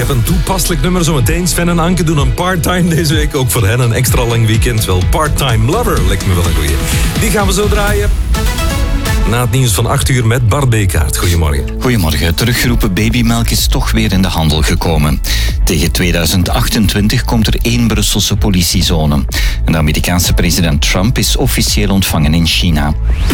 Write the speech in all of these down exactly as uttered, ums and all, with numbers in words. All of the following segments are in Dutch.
heb een toepasselijk nummer zo meteen. Sven en Anke doen een part-time deze week. Ook voor hen een extra lang weekend. Wel, part-time lover lijkt me wel een goeie. Die gaan we zo draaien. Na het nieuws van acht uur met Bart Bekaert. Goedemorgen. Goedemorgen. Teruggeroepen babymelk is toch weer in de handel gekomen. Tegen tweeduizend achtentwintig komt er één Brusselse politiezone. En de Amerikaanse president Trump is officieel ontvangen in China.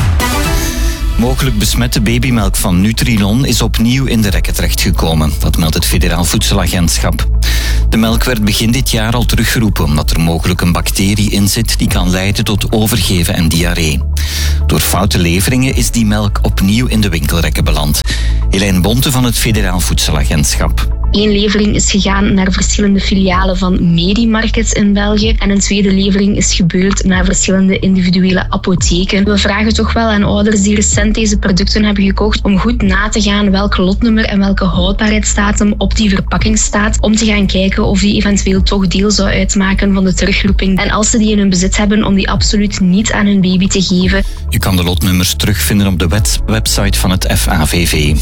Mogelijk besmette babymelk van Nutrilon is opnieuw in de rekken terechtgekomen. Dat meldt het Federaal Voedselagentschap. De melk werd begin dit jaar al teruggeroepen omdat er mogelijk een bacterie in zit die kan leiden tot overgeven en diarree. Door foute leveringen is die melk opnieuw in de winkelrekken beland. Helijn Bonte van het Federaal Voedselagentschap. Eén levering is gegaan naar verschillende filialen van Medimarkets in België en een tweede levering is gebeurd naar verschillende individuele apotheken. We vragen toch wel aan ouders die recent deze producten hebben gekocht om goed na te gaan welk lotnummer en welke houdbaarheidsdatum op die verpakking staat, om te gaan kijken of die eventueel toch deel zou uitmaken van de terugroeping. En als ze die in hun bezit hebben, om die absoluut niet aan hun baby te geven. Je kan de lotnummers terugvinden op de website van het F A V V.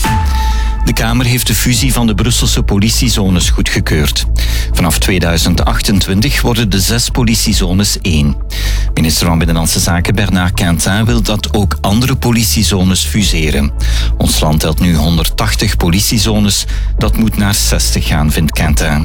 De Kamer heeft de fusie van de Brusselse politiezones goedgekeurd. Vanaf tweeduizend achtentwintig worden de zes politiezones één. Minister van Binnenlandse Zaken Bernard Quintin wil dat ook andere politiezones fuseren. Ons land telt nu honderdtachtig politiezones. Dat moet naar zestig gaan, vindt Quintin.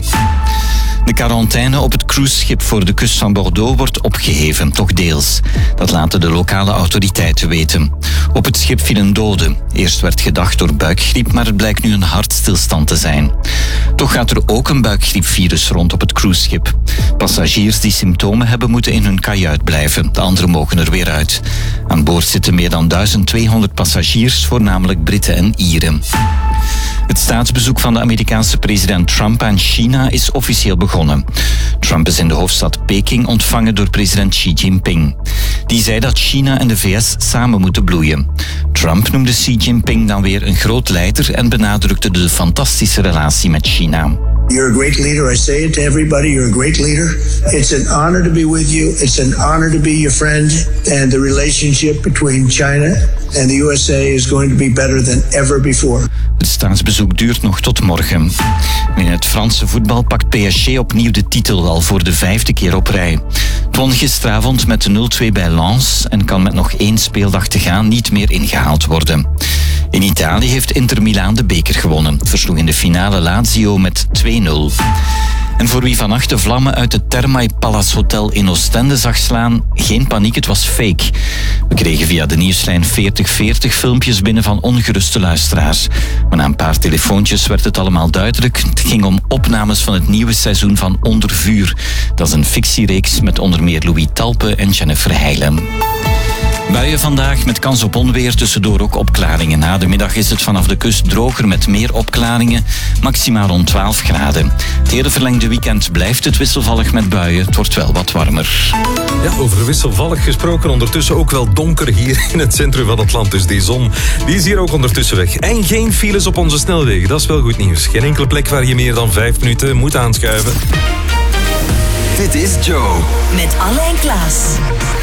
De quarantaine op het cruiseschip voor de kust van Bordeaux wordt opgeheven, toch deels. Dat laten de lokale autoriteiten weten. Op het schip viel een dode. Eerst werd gedacht door buikgriep, maar het blijkt nu een hartstilstand te zijn. Toch gaat er ook een buikgriepvirus rond op het cruiseschip. Passagiers die symptomen hebben moeten in hun kajuit blijven. De anderen mogen er weer uit. Aan boord zitten meer dan duizend tweehonderd passagiers, voornamelijk Britten en Ieren. Het staatsbezoek van de Amerikaanse president Trump aan China is officieel begonnen. Trump is in de hoofdstad Peking ontvangen door president Xi Jinping. Die zei dat China en de V S samen moeten bloeien. Trump noemde Xi Jinping dan weer een groot leider en benadrukte de fantastische relatie met China. You're a great leader. I say it to everybody. You're a great leader. It's an honor to be with you. It's an honor to be your friend. And the relationship between China and the U S A is going to be better than ever before. Het staatsbezoek duurt nog tot morgen. In het Franse voetbal pakt P S G opnieuw de titel al voor de vijfde keer op rij. Het won gisteravond met de nul twee bij Lens en kan met nog één speeldag te gaan niet meer ingehaald worden. In Italië heeft Inter Milaan de beker gewonnen. Versloeg in de finale Lazio met twee nul. En voor wie vannacht de vlammen uit het Thermae Palace Hotel in Oostende zag slaan, geen paniek, het was fake. We kregen via de nieuwslijn veertig veertig filmpjes binnen van ongeruste luisteraars. Maar na een paar telefoontjes werd het allemaal duidelijk. Het ging om opnames van het nieuwe seizoen van Onder Vuur. Dat is een fictiereeks met onder meer Louis Talpe en Jennifer Heijlen. Buien vandaag met kans op onweer, tussendoor ook opklaringen. Na de middag is het vanaf de kust droger met meer opklaringen, maximaal rond twaalf graden. Het hele verlengde weekend blijft het wisselvallig met buien. Het wordt wel wat warmer. Ja, over wisselvallig gesproken, ondertussen ook wel donker hier in het centrum van het land. Dus die zon, die is hier ook ondertussen weg. En geen files op onze snelwegen, dat is wel goed nieuws. Geen enkele plek waar je meer dan vijf minuten moet aanschuiven. Dit is Joe. Met Alle en Klaas.